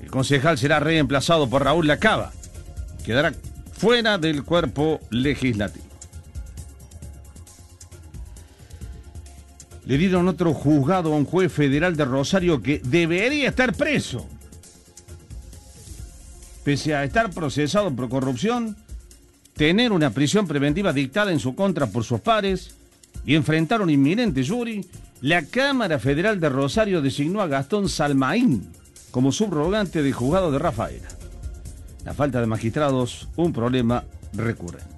El concejal será reemplazado por Raúl Lacaba. Quedará fuera del cuerpo legislativo. Le dieron otro juzgado a un juez federal de Rosario que debería estar preso. Pese a estar procesado por corrupción, tener una prisión preventiva dictada en su contra por sus pares y enfrentar un inminente jury, la Cámara Federal de Rosario designó a Gastón Salmaín como subrogante del juzgado de Rafaela. La falta de magistrados, un problema recurrente.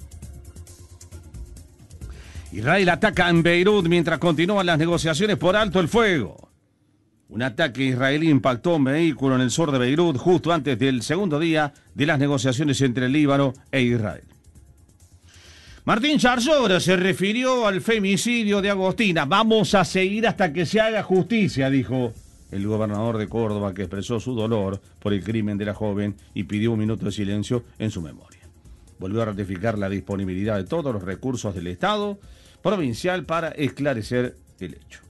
Israel ataca en Beirut mientras continúan las negociaciones por alto el fuego. Un ataque israelí impactó un vehículo en el sur de Beirut justo antes del segundo día de las negociaciones entre el Líbano e Israel. Martín Charlora se refirió al femicidio de Agostina. Vamos a seguir hasta que se haga justicia, dijo el gobernador de Córdoba, que expresó su dolor por el crimen de la joven y pidió un minuto de silencio en su memoria. Volvió a ratificar la disponibilidad de todos los recursos del Estado provincial para esclarecer el hecho.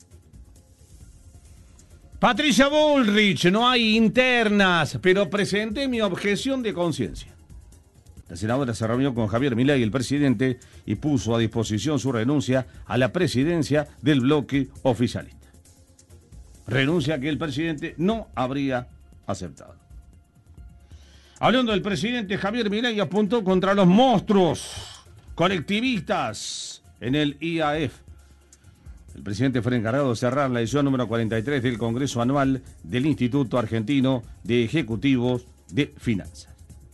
Patricia Bullrich, no hay internas, pero presenté mi objeción de conciencia. La senadora se reunió con Javier Milei, el presidente, y puso a disposición su renuncia a la presidencia del bloque oficialista. Renuncia que el presidente no habría aceptado. Hablando del presidente, Javier Milei apuntó contra los monstruos colectivistas en el IAF. El presidente fue encargado de cerrar la edición número 43 del Congreso Anual del Instituto Argentino de Ejecutivos de Finanzas.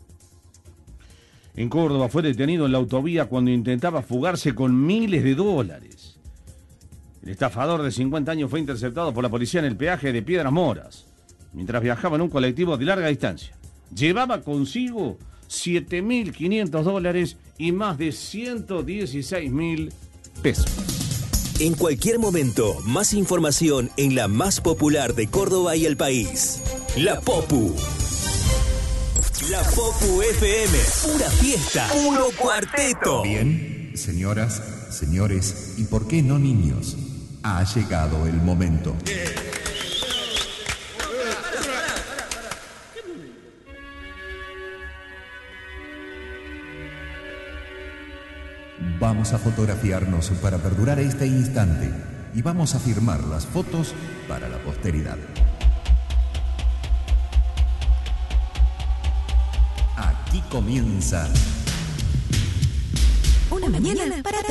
En Córdoba fue detenido en la autovía cuando intentaba fugarse con miles de dólares. El estafador de 50 años fue interceptado por la policía en el peaje de Piedras Moras, mientras viajaba en un colectivo de larga distancia. Llevaba consigo $7.500 y más de 116.000 pesos. En cualquier momento, más información en la más popular de Córdoba y el país. La Popu. La Popu FM. Pura fiesta. Puro cuarteto. Bien, señoras, señores, y por qué no niños, ha llegado el momento. Vamos a fotografiarnos para perdurar este instante y vamos a firmar las fotos para la posteridad. Aquí comienza Una mañana para